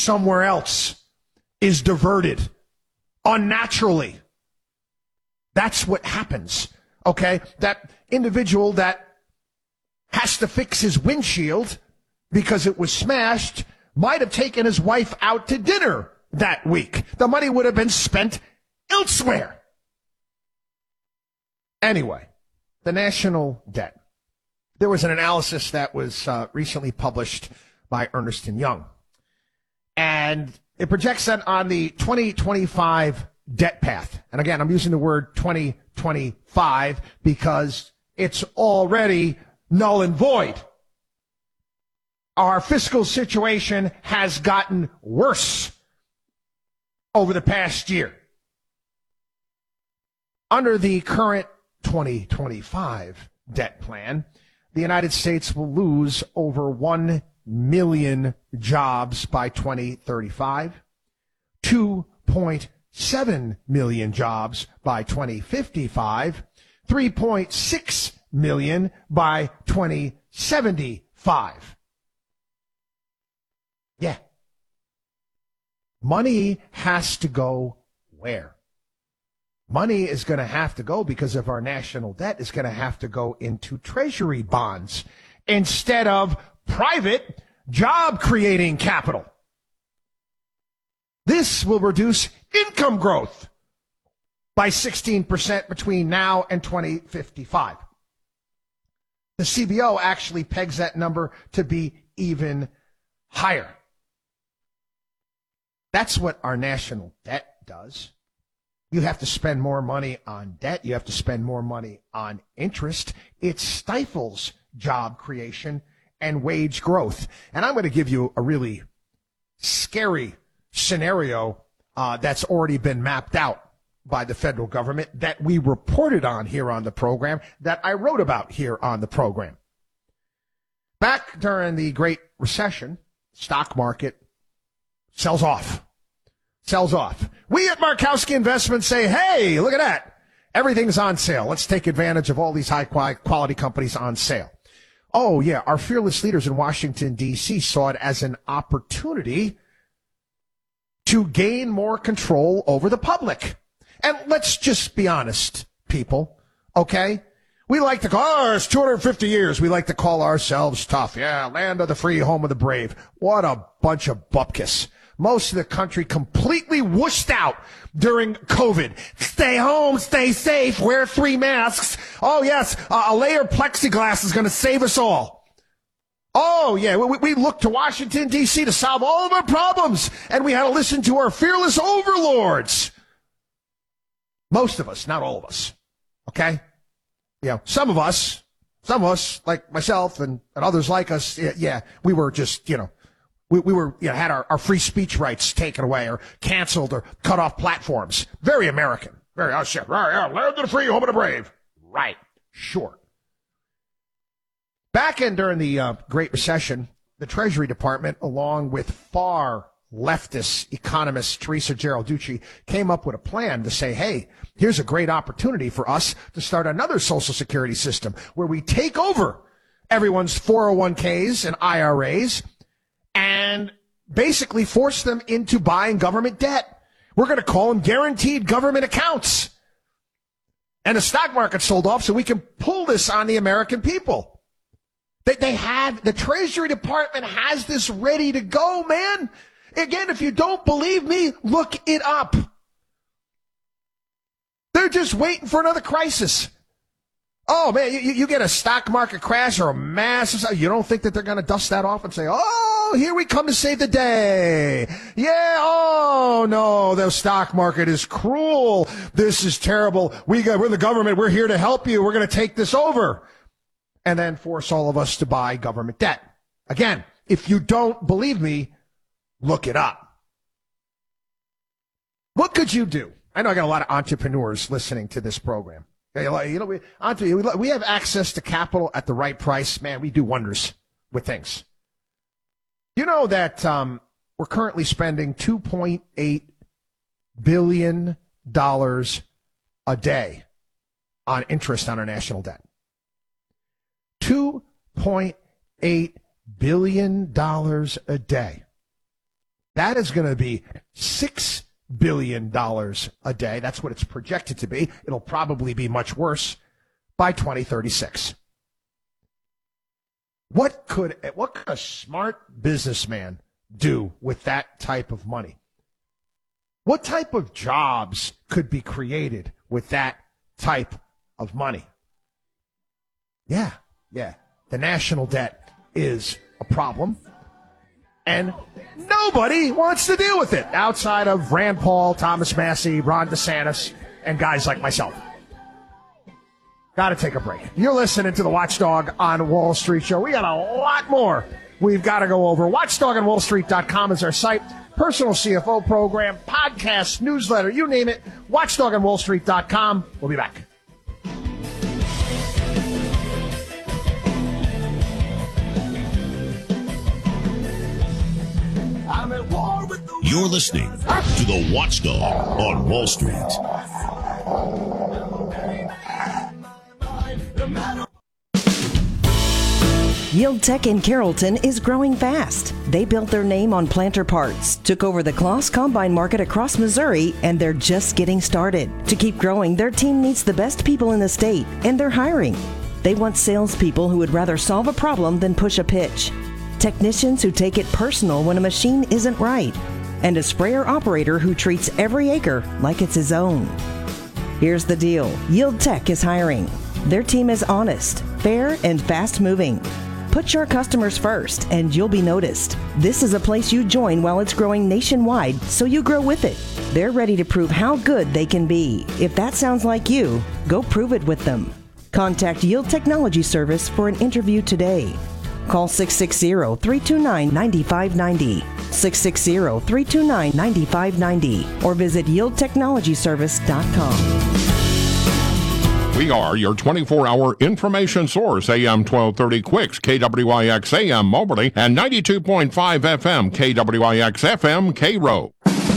somewhere else is diverted unnaturally. That's what happens, okay? That individual that has to fix his windshield because it was smashed might have taken his wife out to dinner that week. The money would have been spent elsewhere. Anyway, the national debt. There was an analysis that was recently published by Ernst & Young. And it projects that on the 2025 debt path. And again, I'm using the word 2025 because it's already null and void. Our fiscal situation has gotten worse over the past year. Under the current 2025 debt plan, the United States will lose over 1 million jobs by 2035, 2.7 million jobs by 2055, 3.6 million by 2075. Yeah. Money has to go where? Money is going to have to go, because of our national debt, is going to have to go into treasury bonds instead of private job-creating capital. This will reduce income growth by 16% between now and 2055. The CBO actually pegs that number to be even higher. That's what our national debt does. You have to spend more money on debt. You have to spend more money on interest. It stifles job creation and wage growth. And I'm going to give you a really scary scenario that's already been mapped out by the federal government, that we reported on here on the program, that I wrote about here on the program. Back during the Great Recession, stock market sells off. We at Markowski Investments say, hey, look at that. Everything's on sale. Let's take advantage of all these high quality companies on sale. Oh, yeah, our fearless leaders in Washington, D.C. saw it as an opportunity to gain more control over the public. And let's just be honest, people, okay? We like to call, it's 250 years. We like to call ourselves tough. Yeah, land of the free, home of the brave. What a bunch of bupkis. Most of the country completely whooshed out during COVID. Stay home, stay safe, wear 3 masks. Oh, yes, a layer of plexiglass is going to save us all. Oh, yeah, we look to Washington, D.C. to solve all of our problems, and we had to listen to our fearless overlords. Most of us, not all of us, okay? You know, some of us, like myself and others like us, yeah, we were just, we were, had our free speech rights taken away or canceled or cut off platforms. Very American. Very, oh, shit. Right, yeah, land of the free, home of the brave. Right. Sure. Back in during the Great Recession, the Treasury Department, along with far leftist economist Teresa Geralducci, came up with a plan to say, hey, here's a great opportunity for us to start another Social Security system where we take over everyone's 401ks and IRAs and basically force them into buying government debt. We're going to call them guaranteed government accounts. And the stock market sold off so we can pull this on the American people. The Treasury Department has this ready to go, man. Again, if you don't believe me, look it up. They're just waiting for another crisis. Oh, man, you get a stock market crash or a massive, you don't think that they're going to dust that off and say, oh, here we come to save the day. Yeah, oh, no, the stock market is cruel. This is terrible. We're the government. We're here to help you. We're going to take this over. And then force all of us to buy government debt. Again, if you don't believe me, look it up. What could you do? I know I got a lot of entrepreneurs listening to this program. We have access to capital at the right price. Man, we do wonders with things. You know that we're currently spending $2.8 billion a day on interest on our national debt. $2.8 billion a day. That is going to be $6 billion a day. That's what it's projected to be. It'll probably be much worse by 2036. What could a smart businessman do with that type of money? What type of jobs could be created with that type of money? Yeah. The national debt is a problem, and nobody wants to deal with it outside of Rand Paul, Thomas Massie, Ron DeSantis, and guys like myself. Got to take a break. You're listening to the Watchdog on Wall Street show. We got a lot more we've got to go over. WatchdogOnWallStreet.com is our site. Personal CFO program, podcast, newsletter, you name it. WatchdogOnWallStreet.com. We'll be back. You're listening to the Watchdog on Wall Street. Yield Tech in Carrollton is growing fast. They built their name on planter parts, took over the Kloss Combine market across Missouri, and they're just getting started. To keep growing, their team needs the best people in the state, and they're hiring. They want salespeople who would rather solve a problem than push a pitch. Technicians who take it personal when a machine isn't right. And a sprayer operator who treats every acre like it's his own. Here's the deal. Yield Tech is hiring. Their team is honest, fair, and fast-moving. Put your customers first, and you'll be noticed. This is a place you join while it's growing nationwide, so you grow with it. They're ready to prove how good they can be. If that sounds like you, go prove it with them. Contact Yield Technology Service for an interview today. Call 660-329-9590, 660-329-9590, or visit YieldTechnologyService.com. We are your 24-hour information source, AM 1230 Quicks, KWIX AM Moberly, and 92.5 FM, KWIX FM, Cairo.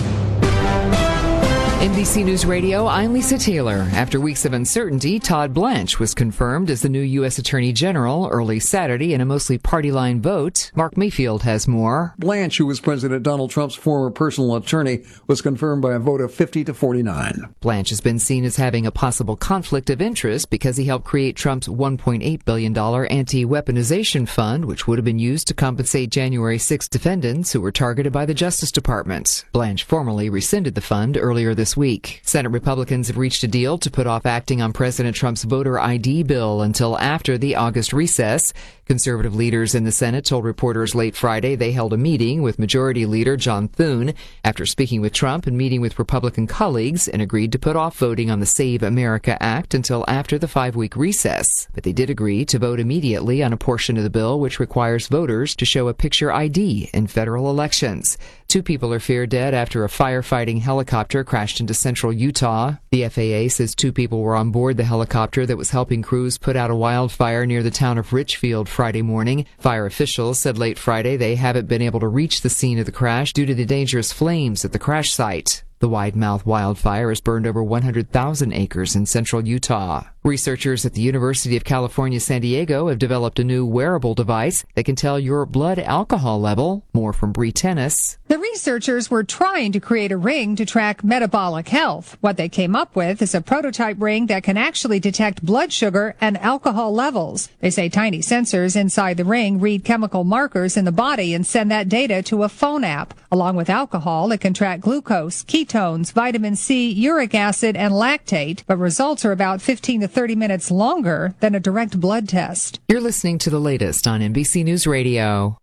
NBC News Radio, I'm Lisa Taylor. After weeks of uncertainty, Todd Blanche was confirmed as the new U.S. Attorney General early Saturday in a mostly party-line vote. Mark Mayfield has more. Blanche, who was President Donald Trump's former personal attorney, was confirmed by a vote of 50-49. Blanche has been seen as having a possible conflict of interest because he helped create Trump's $1.8 billion anti-weaponization fund, which would have been used to compensate January 6 defendants who were targeted by the Justice Department. Blanche formally rescinded the fund earlier this week. Senate Republicans have reached a deal to put off acting on President Trump's voter ID bill until after the August recess. Conservative leaders in the Senate told reporters late Friday they held a meeting with Majority Leader John Thune after speaking with Trump and meeting with Republican colleagues and agreed to put off voting on the Save America Act until after the 5-week recess. But they did agree to vote immediately on a portion of the bill which requires voters to show a picture ID in federal elections. 2 people are feared dead after a firefighting helicopter crashed into central Utah. The FAA says 2 people were on board the helicopter that was helping crews put out a wildfire near the town of Richfield Friday morning. Fire officials said late Friday they haven't been able to reach the scene of the crash due to the dangerous flames at the crash site. The wide-mouth wildfire has burned over 100,000 acres in central Utah. Researchers at the University of California, San Diego have developed a new wearable device that can tell your blood alcohol level. More from Bree Tennis. The researchers were trying to create a ring to track metabolic health. What they came up with is a prototype ring that can actually detect blood sugar and alcohol levels. They say tiny sensors inside the ring read chemical markers in the body and send that data to a phone app. Along with alcohol, it can track glucose, ketones, vitamin C, uric acid, and lactate, but results are about 15 to 30 minutes longer than a direct blood test. You're listening to the latest on NBC News Radio.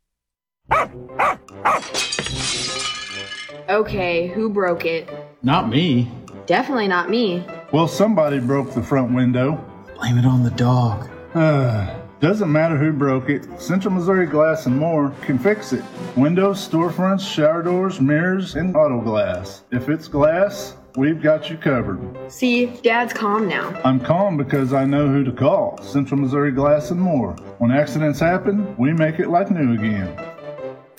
Okay, who broke it? Not me. Definitely not me. Well, somebody broke the front window. Blame it on the dog. Doesn't matter who broke it. Central Missouri Glass and More can fix it. Windows, storefronts, shower doors, mirrors, and auto glass. If it's glass, we've got you covered. See, Dad's calm now. I'm calm because I know who to call. Central Missouri Glass and More. When accidents happen, we make it like new again.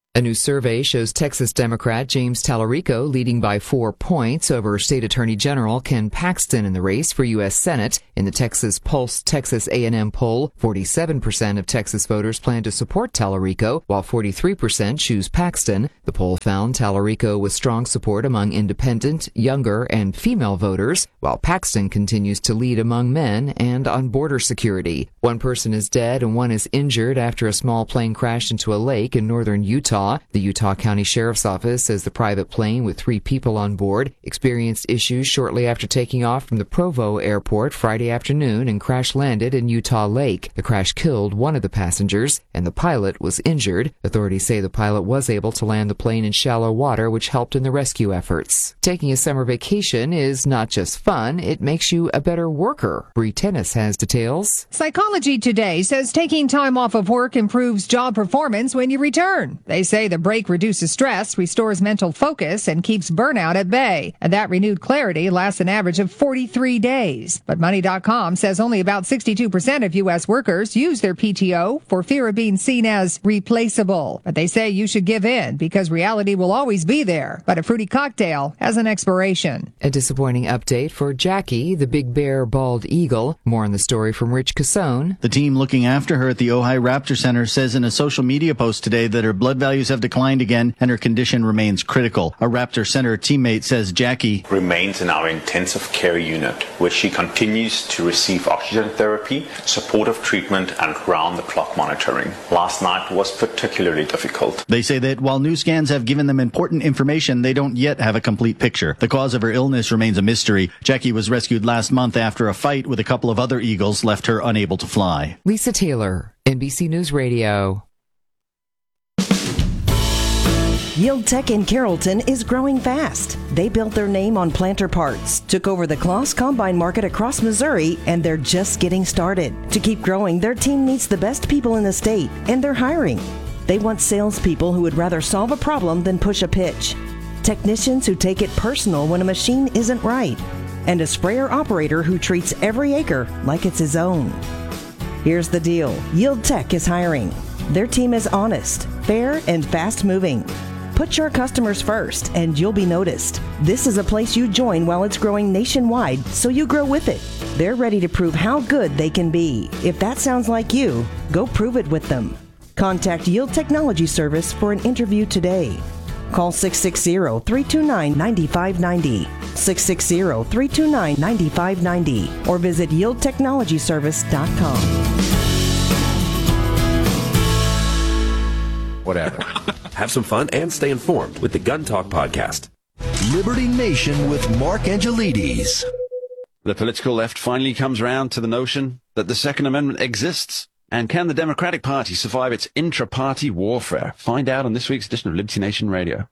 A new survey shows Texas Democrat James Tallarico leading by 4 points over State Attorney General Ken Paxton in the race for U.S. Senate. In the Texas Pulse Texas A&M poll, 47% of Texas voters plan to support Tallarico, while 43% choose Paxton. The poll found Tallarico with strong support among independent, younger, and female voters, while Paxton continues to lead among men and on border security. 1 person is dead and 1 is injured after a small plane crashed into a lake in northern Utah. The Utah County Sheriff's Office says the private plane with 3 people on board experienced issues shortly after taking off from the Provo airport Friday afternoon and crash-landed in Utah Lake. The crash killed 1 of the passengers, and the pilot was injured. Authorities say the pilot was able to land the plane in shallow water, which helped in the rescue efforts. Taking a summer vacation is not just fun, it makes you a better worker. Bree Tennis has details. Psychology Today says taking time off of work improves job performance when you return. They say the break reduces stress, restores mental focus, and keeps burnout at bay. And that renewed clarity lasts an average of 43 days. But Money.com says only about 62% of U.S. workers use their PTO for fear of being seen as replaceable. But they say you should give in because reality will always be there. But a fruity cocktail has an expiration. A disappointing update for Jackie, the big bear bald eagle. More on the story from Rich Cassone. The team looking after her at the Ojai Raptor Center says in a social media post today that her blood values have declined again and her condition remains critical. A Raptor Center teammate says Jackie remains in our intensive care unit, where she continues to receive oxygen therapy, supportive treatment, and round-the-clock monitoring. Last night was particularly difficult. They say that while new scans have given them important information, they don't yet have a complete picture. The cause of her illness remains a mystery. Jackie was rescued last month after a fight with a couple of other eagles left her unable to fly. Lisa Taylor, NBC News Radio. Yield Tech in Carrollton is growing fast. They built their name on planter parts, took over the Kloss Combine market across Missouri, and they're just getting started. To keep growing, their team needs the best people in the state, and they're hiring. They want salespeople who would rather solve a problem than push a pitch, technicians who take it personal when a machine isn't right, and a sprayer operator who treats every acre like it's his own. Here's the deal. Yield Tech is hiring. Their team is honest, fair, and fast-moving. Put your customers first, and you'll be noticed. This is a place you join while it's growing nationwide, so you grow with it. They're ready to prove how good they can be. If that sounds like you, go prove it with them. Contact Yield Technology Service for an interview today. Call 660-329-9590, 660-329-9590, or visit yieldtechnologyservice.com. Whatever. Have some fun and stay informed with the Gun Talk podcast. Liberty Nation with Mark Angelides. The political left finally comes round to the notion that the Second Amendment exists. And can the Democratic Party survive its intra-party warfare? Find out on this week's edition of Liberty Nation Radio.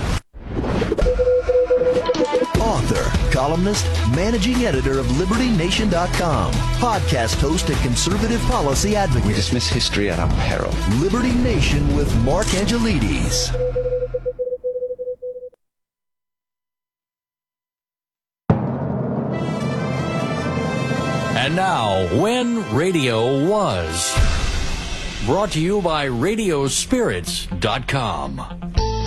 Author, columnist, managing editor of LibertyNation.com, podcast host and conservative policy advocate. We dismiss history at our peril. Liberty Nation with Mark Angelides. And now, When Radio Was. Brought to you by Radiospirits.com.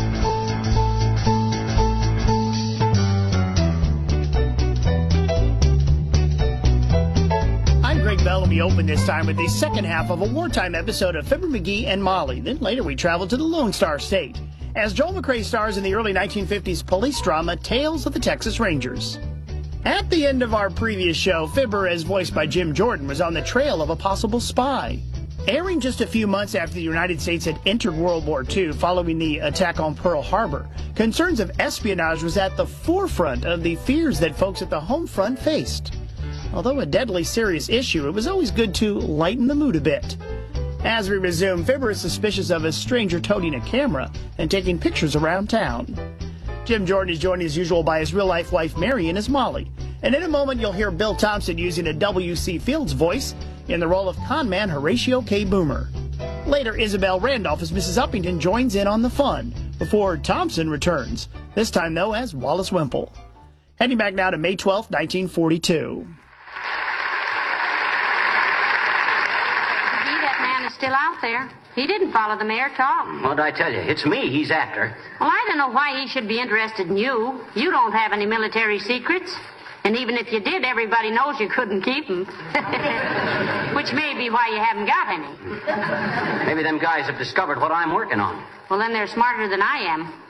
Greg Bell, and we open this time with the second half of a wartime episode of Fibber McGee and Molly. Then later we travel to the Lone Star State as Joel McCrea stars in the early 1950s police drama Tales of the Texas Rangers. At the end of our previous show, Fibber, as voiced by Jim Jordan, was on the trail of a possible spy. Airing just a few months after the United States had entered World War II following the attack on Pearl Harbor, concerns of espionage was at the forefront of the fears that folks at the home front faced. Although a deadly serious issue, it was always good to lighten the mood a bit. As we resume, Fibber is suspicious of a stranger toting a camera and taking pictures around town. Jim Jordan is joined as usual by his real-life wife Marion as Molly. And in a moment, you'll hear Bill Thompson using a W.C. Fields voice in the role of conman Horatio K. Boomer. Later, Isabel Randolph as Mrs. Uppington joins in on the fun before Thompson returns, this time, though, as Wallace Wimple. Heading back now to May 12, 1942. still out there. He didn't follow the mayor at all. What'd I tell you? It's me he's after. Well, I don't know why he should be interested in you. You don't have any military secrets. And even if you did, everybody knows you couldn't keep them. Which may be why you haven't got any. Maybe them guys have discovered what I'm working on. Well, then they're smarter than I am.